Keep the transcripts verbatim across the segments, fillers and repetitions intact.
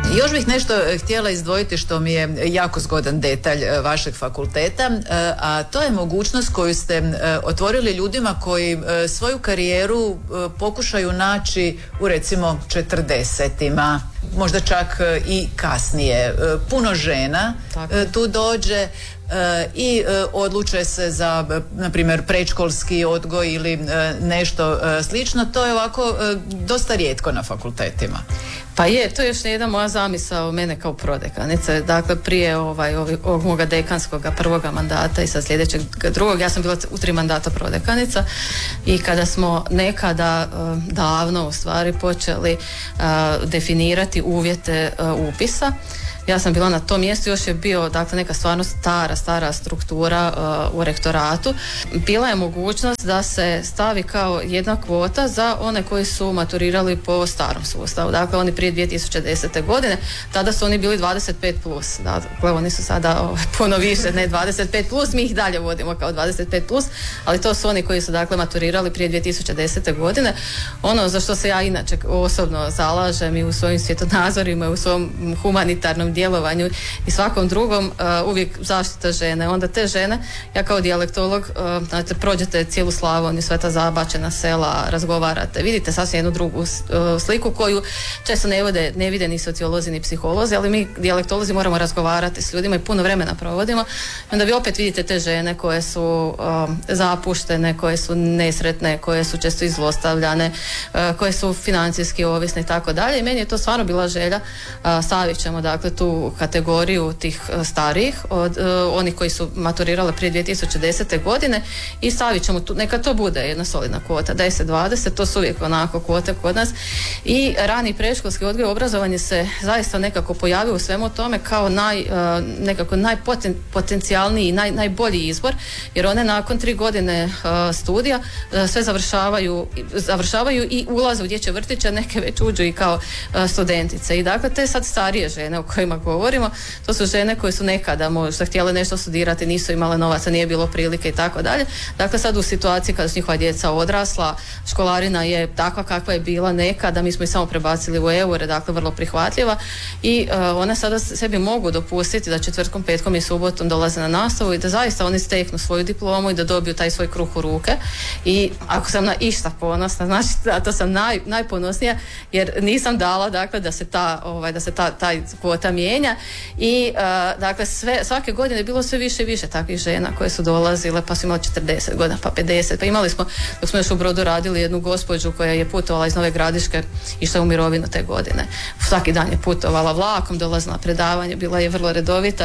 Još bih nešto htjela izdvojiti što mi je jako zgodan detalj vašeg fakulteta, a to je mogućnost koju ste otvorili ljudima koji svoju karijeru pokušaju naći u recimo četrdesetima, možda čak i kasnije. Puno žena Tako. tu dođe i odluče se za, na primjer, predškolski odgoj ili nešto slično. To je ovako dosta rijetko na fakultetima. Pa je, to je još jedna moja zamisao mene kao prodekanice. Dakle, prije ovaj, ovog moga dekanskog prvoga mandata i sa sljedećeg drugog, ja sam bila u tri mandata prodekanica i kada smo nekada davno u stvari počeli definirati uvjete upisa, ja sam bila na tom mjestu, još je bio dakle neka stvarno stara, stara struktura uh, u rektoratu. Bila je mogućnost da se stavi kao jedna kvota za one koji su maturirali po starom sustavu. Dakle, oni prije dvije tisuće desete. godine, tada su oni bili dvadeset pet plus. Dakle, oni su sada oh, puno više, ne dvadeset pet plus, mi ih dalje vodimo kao dvadeset pet plus, ali to su oni koji su dakle maturirali prije dvije tisuće desete. godine. Ono za što se ja inače osobno zalažem i u svojim svjetonazorima i u svom humanitarnom djelovanju i svakom drugom, uh, uvijek zaštita žene. Onda te žene, ja kao dijalektolog, uh, znate, prođete cijelu Slavoniju, sve ta zabačena sela, razgovarate, vidite sasvim jednu drugu uh, sliku koju često ne, vode, ne vide ni sociolozi ni psiholozi, ali mi dijalektolozi moramo razgovarati s ljudima i puno vremena provodimo. Onda vi opet vidite te žene koje su uh, zapuštene, koje su nesretne, koje su često izlostavljane, uh, koje su financijski ovisne i tako dalje. I meni je to stvarno bila želja. Uh, stavit ćemo dakle tu kategoriju tih starijih od uh, onih koji su maturirali prije dvije tisuće desete. godine i stavit ćemo tu, neka to bude jedna solidna kvota, deset dvadeset, to su uvijek onako kvote kod nas. I rani predškolski odgoj i obrazovanje se zaista nekako pojavio u svemu tome kao naj, uh, nekako najpotencijalniji i naj, najbolji izbor, jer one nakon tri godine uh, studija uh, sve završavaju, završavaju i ulaze u dječje vrtiće, neke već uđu i kao uh, studentice. I dakle, te sad starije žene o kojima govorimo, to su žene koje su nekada možda htjele nešto studirati, nisu imale novaca, nije bilo prilike i tako dalje. Dakle, sad u situaciji kada su njihova djeca odrasla, školarina je takva kakva je bila nekada, mi smo ih samo prebacili u eure, dakle vrlo prihvatljiva i uh, one sada sebi mogu dopustiti da četvrtkom, petkom i subotom dolaze na nastavu i da zaista oni steknu svoju diplomu i da dobiju taj svoj kruh u ruke. I ako sam na išta ponosna, znači da to sam naj, najponosnija, jer nisam dala dakle da se ta, ovaj, da se ta, taj kvota mijenja i uh, dakle sve, svake godine je bilo sve više i više takvih žena koje su dolazile, pa su imali četrdeset godina, pa pedeset, pa imali smo, dok smo još u Brodu radili, jednu gospođu koja je putovala iz Nove Gradiške, išla u mirovinu te godine. Svaki dan je putovala vlakom, dolazila na predavanje, bila je vrlo redovita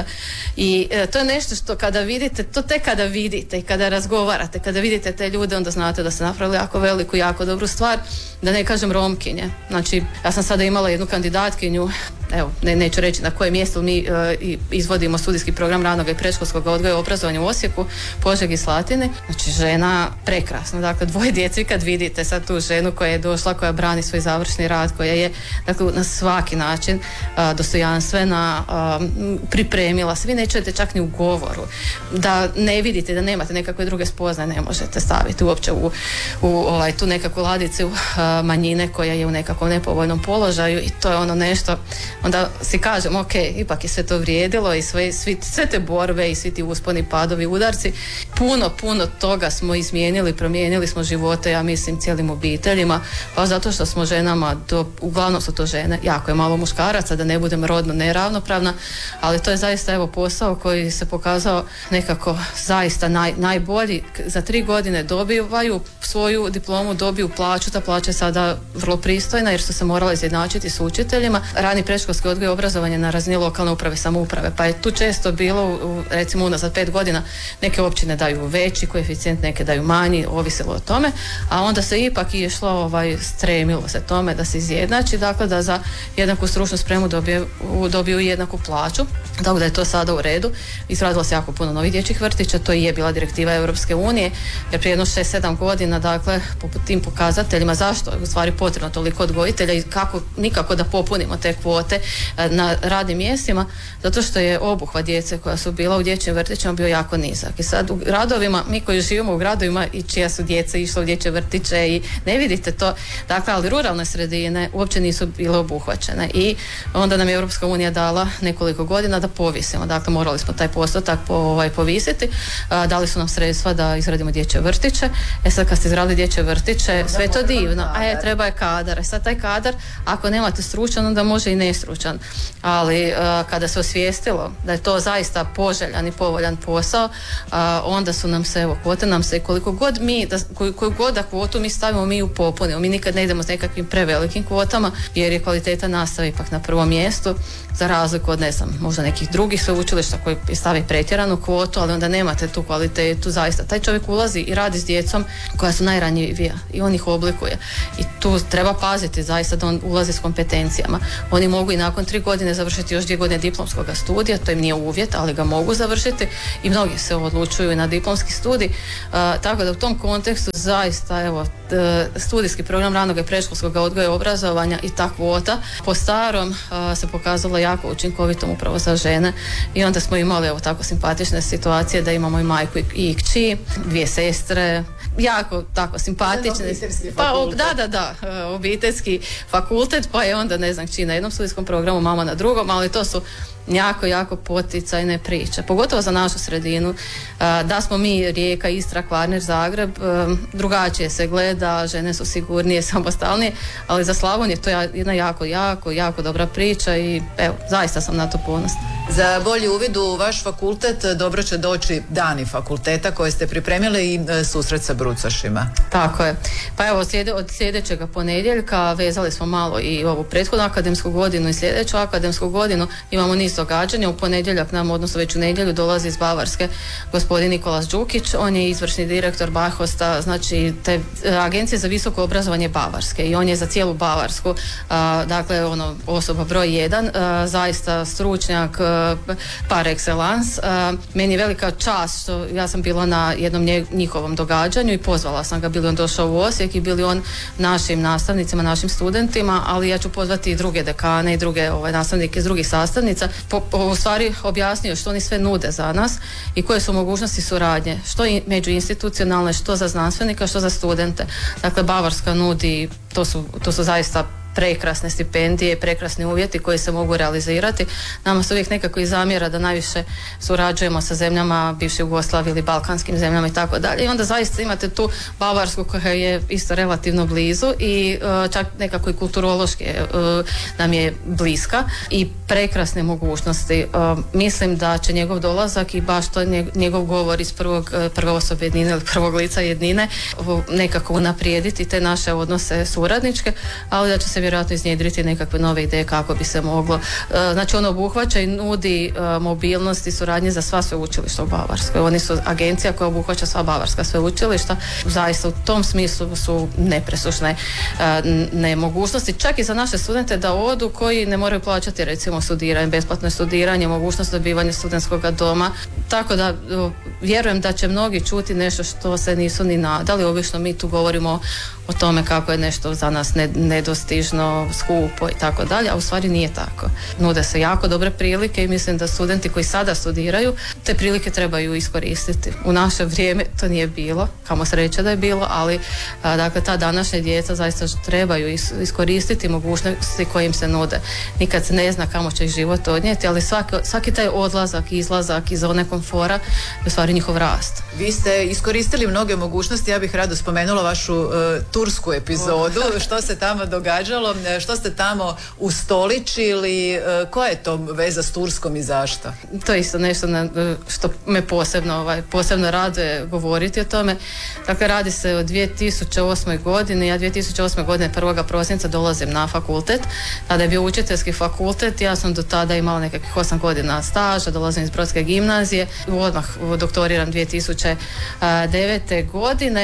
i uh, to je nešto što kada vidite, to tek kada vidite i kada razgovarate, kada vidite te ljude, onda znate da ste napravili jako veliku, jako dobru stvar, da ne kažem Romkinje. Znači, ja sam sada imala jednu kandidatkinju, evo, ne, neću reći na koje mjesto, mi uh, izvodimo studijski program ranog i predškolskog odgoja i obrazovanja u Osijeku, Požegi i Slatini. Znači, žena prekrasna, dakle, dvoje djece, kad vidite sad tu ženu koja je došla, koja brani svoj završni rad, koja je, dakle, na svaki način uh, dostojanstvena, uh, pripremila se, vi nećete čak ni u govoru, da ne vidite, da nemate nekakve druge spoznaje, ne možete staviti uopće u, u ovaj, tu nekakvu ladicu uh, manjine koja je u nekakvom nepovoljnom položaju i to je ono nešto. Onda si kažem, ok, ipak je sve to vrijedilo i sve, svi, sve te borbe i svi ti usponi, padovi, udarci. Puno, puno toga smo izmijenili, promijenili smo živote, ja mislim, cijelim obiteljima, pa zato što smo ženama, do, uglavnom su to žene, jako je malo muškaraca, da ne budem rodno neravnopravna, ali to je zaista evo posao koji se pokazao nekako zaista naj, najbolji. Za tri godine dobivaju svoju diplomu, dobiju plaću, ta plaća je sada vrlo pristojna jer su se morali izjednačiti s učiteljima. Rani predškolski odgoj i obrazovanje na razini lokalne uprave, samouprave, pa je tu često bilo, u, recimo unazad pet godina, neke općine daju veći koeficijent, neke daju manji, ovisilo o tome, a onda se ipak išlo, ovaj, stremilo se tome da se izjednači, dakle da za jednaku stručnu spremu dobiju, dobiju jednaku plaću, tako da je to sada u redu. Izradilo se jako puno novih dječjih vrtića, to i je bila direktiva Europske unije, jer prije jedno šest sedam godina, dakle, po tim pokazateljima, zašto je u stvari potrebno toliko odgojitelja i kako, nikako da popunimo te kvote na radnim mjestima, zato što je obuhvat djece koja su bila u dječjim vrtićima bio jako nizak. I sad u gradovima, mi koji živimo u gradovima i čija su djeca išla u dječje vrtiće i ne vidite to, dakle, ali ruralne sredine uopće nisu bile obuhvaćene i onda nam je Europska unija dala nekoliko godina da povisimo, dakle morali smo taj postotak po, ovaj, povisiti, a, dali su nam sredstva da izradimo dječje vrtiće. E sad kad ste izradili dječje vrtiće, sve je to divno, a je treba je kadar. E sad taj kadar, ako nemate stručan, onda može i nestručan, ali a, kada se osvijestilo da je to zaista poželjan i povoljan posao, a, onda su nam se, evo, kvote nam se, koliko god mi, da, koju, koju god da kvotu mi stavimo, mi ju popunimo. Mi nikad ne idemo s nekakvim prevelikim kvotama, jer je kvaliteta nastave ipak na prvom mjestu, za razliku od, ne znam, možda nekih drugih sveučilišta koji stavi pretjeranu kvotu, ali onda nemate tu kvalitetu. Zaista, taj čovjek ulazi i radi s djecom koja su najranjivija i on ih oblikuje. I tu treba paziti zaista da on ulazi s kompetencijama. Oni mogu i nakon tri godine završiti još dvije godine diplomskog studija, to im nije uvjet, ali ga mogu završiti i mnogi se odlučuju i na diplomski studij. Uh, tako da u tom kontekstu zaista, evo, studijski program ranog i predškolskog odgoja i obrazovanja i ta kvota po starom uh, se pokazala jako učinkovitom upravo za žene i onda smo imali, evo, tako simpatične situacije da imamo i majku i kći, dvije sestre, jako tako simpatične. Pa, da, da, da, obiteljski fakultet, pa je onda, ne znam, kći na jednom studijskom programu, mama na drugom, ali to su jako, jako poticajne priče, pogotovo za našu sredinu. Da smo mi Rijeka, Istra, Kvarner, Zagreb, drugačije se gleda, žene su sigurnije, samostalnije, ali za Slavoniju to je jedna jako, jako, jako dobra priča i evo, zaista sam na to ponosna. Za bolji uvid u vaš fakultet dobro će doći dani fakulteta koje ste pripremili i susret sa brucošima. Tako je. Pa evo, od sljedećeg ponedjeljka vezali smo malo i ovu prethodnu akademsku godinu i sljedeću akademsku godinu. Imamo niz događanja. U ponedjeljak nam, odnosno već u nedjelju, dolazi iz Bavarske gospodin Nikolas Đukić. On je izvršni direktor Bahosta, znači te agencije za visoko obrazovanje Bavarske i on je za cijelu Bavarsku. A, dakle, ono, osoba broj jedan, a, zaista stručnjak par excellence. Meni je velika čast što ja sam bila na jednom njihovom događanju i pozvala sam ga, bili on došao u Osijek i bili on našim nastavnicima, našim studentima, ali ja ću pozvati i druge dekane i druge ovaj, nastavnike iz drugih sastavnica. Po, po, u stvari objasnio što oni sve nude za nas i koje su mogućnosti suradnje, što i međuinstitucionalne, što za znanstvenika, što za studente. Dakle, Bavarska nudi, to su, to su zaista prekrasne stipendije, prekrasni uvjeti koji se mogu realizirati. Nama se uvijek nekako i zamjera da najviše surađujemo sa zemljama bivše Jugoslavije ili balkanskim zemljama i tako dalje. I onda zaista imate tu Bavarsku koja je isto relativno blizu i uh, čak nekako i kulturološki uh, nam je bliska i prekrasne mogućnosti. Uh, mislim da će njegov dolazak i baš to njegov govor iz prvog, prve osobe jednine ili prvog lica jednine uh, nekako unaprijediti te naše odnose suradničke, ali da će se vjerojatno iznjedriti nekakve nove ideje kako bi se moglo. Znači, ono obuhvaća i nudi mobilnost i suradnje za sva sveučilišta u Bavarskoj. Oni su agencija koja obuhvaća sva bavarska sveučilišta. Zaista u tom smislu su nepresušne nemogućnosti. Čak i za naše studente da odu koji ne moraju plaćati recimo studiranje, besplatno studiranje, mogućnost dobivanja studentskog doma. Tako da vjerujem da će mnogi čuti nešto što se nisu ni nadali. Obično mi tu govorimo o tome kako je nešto za nas nedostižno, skupo i tako dalje, a u stvari nije tako. Nude se jako dobre prilike i mislim da studenti koji sada studiraju te prilike trebaju iskoristiti. U naše vrijeme to nije bilo, kamo sreće da je bilo, ali a, dakle ta današnja djeca zaista trebaju is, iskoristiti mogućnosti koje im se nude. Nikad se ne zna kamo će ih život odnijeti, ali svaki, svaki taj odlazak, izlazak iz zone komfora je u stvari njihov rast. Vi ste iskoristili mnoge mogućnosti, ja bih rado spomenula vašu uh, tursku epizodu, što se tamo događalo, što ste tamo ustoličili, uh, koja je to veza s Turskom i zašto? To je isto nešto na, što me posebno, ovaj, posebno raduje govoriti o tome. Dakle, radi se o dvije tisuće osmoj godini, ja dvije tisuće osme godine prvog prosinca dolazim na fakultet, tada je bio učiteljski fakultet, ja sam do tada imala nekakvih osam godina staža, dolazim iz Brodske gimnazije, odmah doktoriram dvije tisuće devete godine.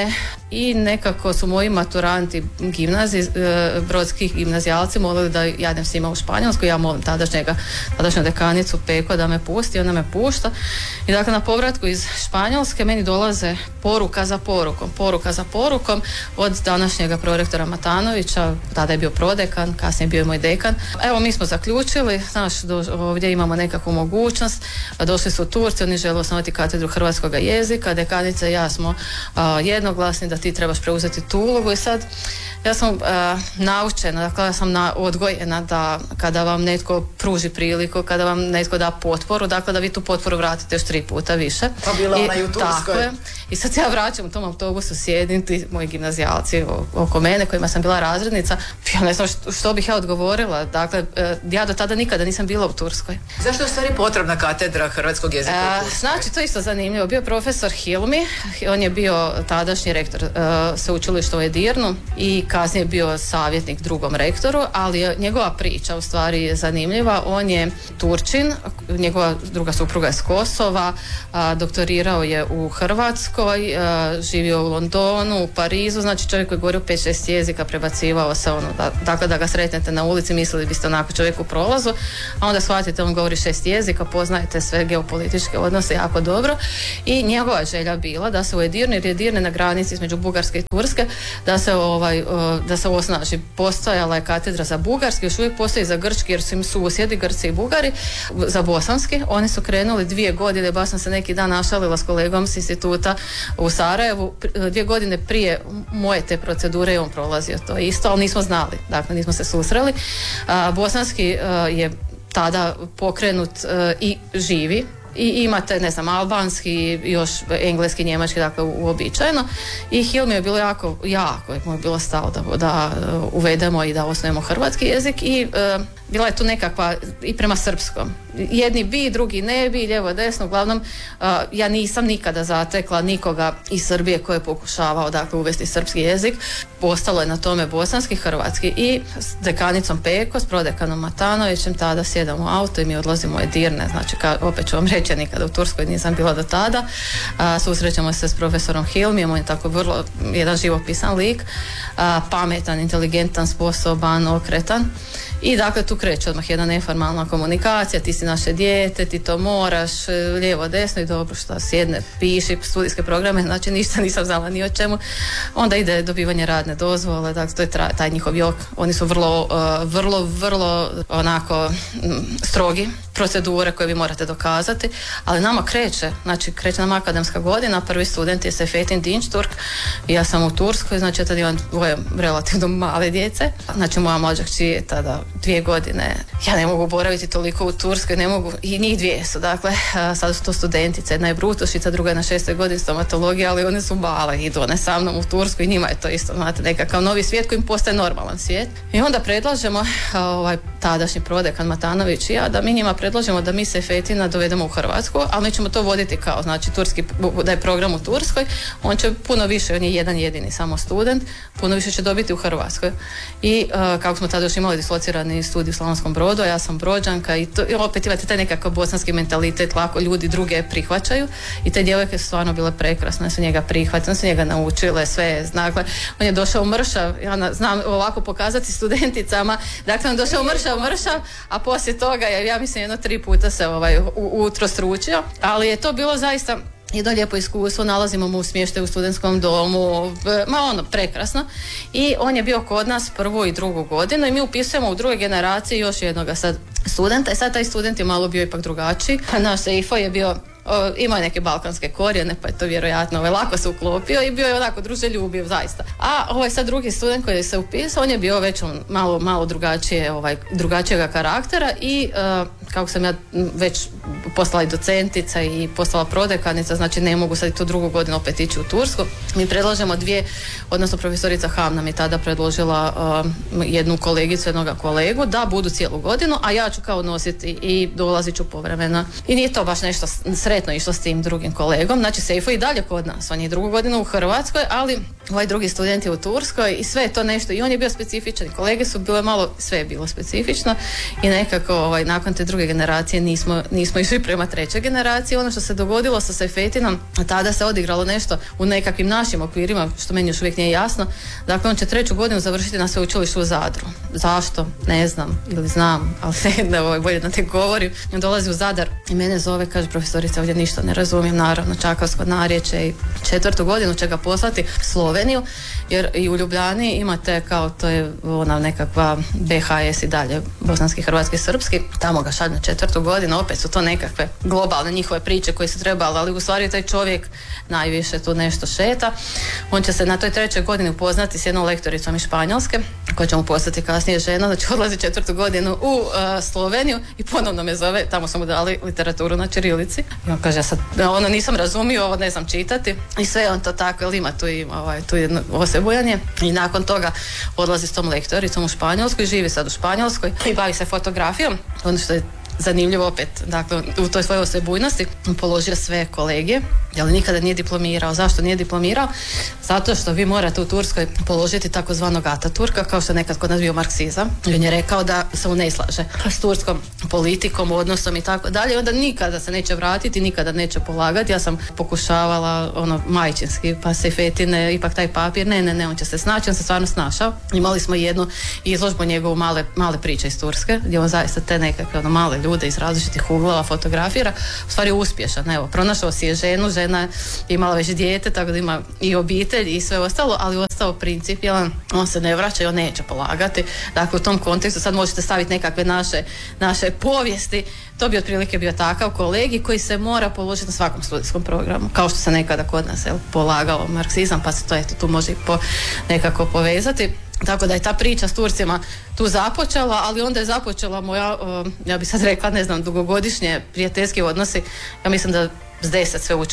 i nekako su moji maturanti gimnaziji, brodskih gimnazijalci molili da ja idem s njima u Španjolsku. Ja molim tadašnjega, tadašnju dekanicu Peko da me pusti, ona me pušta. I dakle na povratku iz Španjolske meni dolaze poruka za porukom, poruka za porukom od današnjega prorektora Matanovića, tada je bio prodekan, kasnije bio je moj dekan. Evo, mi smo zaključili, znaš, do, ovdje imamo nekakvu mogućnost, došli su Turci, oni žele osnovati katedru hrvatskog jezika, dekanica i ja smo a, jednoglasni da ti trebaš preuzeti tu ulogu i sad ja sam a, naučena, dakle ja sam na, odgojena da kada vam netko pruži priliku, kada vam netko da potporu, dakle da vi tu potporu vratite još tri puta više. Pa bila ona i u Turskoj. I sad ja vraćam u tom autobusu, sjedim ti moji gimnazijalci oko mene kojima sam bila razrednica, ja ne znam što, što bih ja odgovorila, dakle ja do tada nikada nisam bila u Turskoj. Zašto je u stvari potrebna katedra hrvatskog jezika u Turskoj? Znači, to je isto zanimljivo. Bio profesor Hilmi, on je bio tadašnji rektor uh, sveučilišta u Edirnu i kasnije bio savjetnik drugom rektoru, ali njegova priča u stvari je zanimljiva. On je Turčin, njegova druga supruga je s Kosova, uh, doktorirao je u Hrvatskoj, uh, živio u Londonu, u Parizu, znači čovjek koji je govorio pet šest jezika, prebacivao se ono, da, dakle da ga sretnete na ulici, mislili biste onako čovjek u prolazu, a onda shvatite on govori šest jezika, poznajete sve geopolitičke odnose jako dobro i njegova želja bila da se u Edirne, jer je Edirne na granici između Bugarske i Turske, da se ovaj, da se osnaži. Postojala je katedra za bugarski, još uvijek postoji za grčki jer su im susjedi Grci i Bugari, za bosanski. Oni su krenuli dvije godine, baš sam se neki dan našalila s kolegom s instituta u Sarajevu, dvije godine prije moje te procedure je on prolazio to isto, ali nismo znali, dakle nismo se susreli. A, bosanski a, je tada pokrenut uh, i živi i imate, ne znam, albanski, još engleski, njemački, dakle uobičajeno i Hilmi je bilo jako, jako je bilo stalo da, da uh, uvedemo i da osnujemo hrvatski jezik i uh, bila je tu nekakva i prema srpskom. Jedni bi, drugi ne bi, lijevo desno, uglavnom uh, ja nisam nikada zatekla nikoga iz Srbije koji je pokušavao dakle uvesti srpski jezik. Ostalo je na tome bosanski, hrvatski i s dekanicom Peko, s prodekanom Matanovićem tada sjedamo u auto i mi odlazimo u Edirne, znači ka, opet ću vam reći, nikada u Turskoj nisam bila do tada. Uh, susrećemo se s profesorom Hilmijem, on je tako vrlo jedan živopisan lik, uh, pametan, inteligentan, sposoban, okretan. I dakle tu kreće odmah jedna neformalna komunikacija, ti si naše dijete, ti to moraš, lijevo, desno i dobro šta sjedne, piši studijske programe, znači ništa nisam znala ni o čemu. Onda ide dobivanje radne dozvole, dakle to je tra, taj njihov jok, oni su vrlo, uh, vrlo, vrlo onako m, strogi procedure koje vi morate dokazati, ali nama kreće, znači kreće nam akademska godina, prvi student je Sefetin Dinčturk i ja sam u Turskoj, znači ja tada imam dvoje relativno male djece, znači moja mlađa kći je tada dvije godine, ja ne mogu boraviti toliko u Turskoj, ne mogu, i njih dvije su, dakle, sada su to studentice, jedna je brutošica, druga je na šestoj godini stomatologije, ali one su male, idu one sa mnom u Tursku i njima je to isto, znate, nekakav novi svijet koji im postaje normalan svijet. I onda predlažemo, ovaj tadašnji prodekan Matanović i ja, da mi njima predlažemo da mi Sefetina dovedemo u Hrvatsku, ali mi ćemo to voditi kao, znači, turski, da je program u Turskoj, on će puno više, on je jedan jedini samo student, puno više će dobiti u Hrvatskoj. I uh, kako smo tada još imali dislocirani studij u Slavonskom Brodu, a ja sam Brođanka i, to, i opet imate taj nekakav bosanski mentalitet, lako ljudi druge prihvaćaju i te djevojke su stvarno bile prekrasne, su njega prihvatile, su njega naučile, sve, dakle, on je došao mršav, ja znam ovako pokazati studenticama, dakle on došao mršav, mršav, a poslije toga je, ja mislim, jedno tri puta se ovaj utrostručio, ali je to bilo zaista jedno lijepo iskustvo, nalazimo mu u smještaju u studentskom domu, ma ono, prekrasno. I on je bio kod nas prvu i drugu godinu i mi upisujemo u drugoj generaciji još jednoga sad studenta i sad taj student je malo bio ipak drugačiji. Naš Seifo je bio, o, imao je neke balkanske korijene, pa je to vjerojatno ovaj, lako se uklopio i bio je onako druželjubiv, zaista. A ovaj sad drugi student koji se upisao, on je bio već on, malo, malo drugačije, ovaj, drugačijega karaktera i uh, kako sam ja već postala i docentica i postala prodekanica, znači ne mogu sad tu drugu godinu opet ići u Tursku. Mi predlažemo dvije, odnosno profesorica Ham nam je tada predložila uh, jednu kolegicu, jednoga kolegu da budu cijelu godinu, a ja ću kao nositi i dolazit ću povremeno. I nije to baš nešto sretno išlo s tim drugim kolegom. Znači Sejfo i dalje kod nas. On je drugu godinu u Hrvatskoj, ali ovaj drugi student je u Turskoj i sve je to nešto. I on je bio specifičan. Kolege su bile malo, sve je bilo specifično i nekako ovaj, nakon te druge generacije nismo, nismo išli prema trećoj generaciji. Ono što se dogodilo sa Sejfetinom, tada se odigralo nešto u nekakvim našim okvirima, što meni još uvijek nije jasno. Dakle, on će treću godinu završiti na sveučilištu u Zadru. Zašto? Ne znam ili znam, ali ne, ovo je bolje da ne govorim. On dolazi u Zadar i mene zove, kaže profesorica, ovdje ništa ne razumijem, naravno čakavsko narječje i četvrtu godinu će ga poslati Sloveniju, jer i u Ljubljani imate kao to je ona nekakva B H S i dalje, bosanski, hrvatski, srpski, tamo ga šalju na četvrtu godinu, opet su to nekakve globalne njihove priče koje su trebali, ali u stvari taj čovjek najviše tu nešto šeta. On će se na toj trećoj godini upoznati s jednom lektoricom iz Španjolske, koja će mu postati kasnije žena, znači odlazi četvrtu godinu u uh, Sloveniju i ponovno me zove, tamo smo mu dali literaturu na ćirilici. I on kaže, ja sad, ono nisam razumio, ovo ne znam čitati. I sve on to tako, jer ima tu, ima, ovaj, tu jedno osebujanje. I nakon toga odlazi s tom lektoricom u Španjolskoj, živi sad u Španjolskoj i bavi se fotografijom. Ono što je zanimljivo opet, dakle u toj svojoj osebujnosti položio sve kolegije, ali nikada nije diplomirao. Zašto nije diplomirao? Zato što vi morate u Turskoj položiti takozvanog Ataturka, kao što je nekad kod nas bio marksizam. I on je rekao da se on ne slaže s turskom politikom, odnosom i tako dalje. Onda nikada se neće vratiti, nikada neće polagati. Ja sam pokušavala ono majčinski, pa Sejfetine, ipak taj papir, ne, ne, ne, on će se snaći, on se stvarno snašao. Imali smo jednu izložbu njegovu male, male priče iz Turske, gdje on zaista te nekakve ono, male ljude iz različitih uglova fotografira, u stvari uspješan. Evo, pronašao si je ženu, žena je imala već dijete, tako da ima i obitelj i sve ostalo, ali ostao principijelan, on se ne vraća i on neće polagati. Dakle, u tom kontekstu sad možete staviti nekakve naše, naše povijesti. To bi otprilike bio takav kolegi koji se mora položiti na svakom studijskom programu, kao što se nekada kod nas je polagao marksizam, pa se to eto tu može po, nekako povezati. Tako da je ta priča s Turcima tu započela, ali onda je započela moja, ja bih sad rekla, ne znam, dugogodišnje prijateljski odnosi. Ja mislim da s deset sve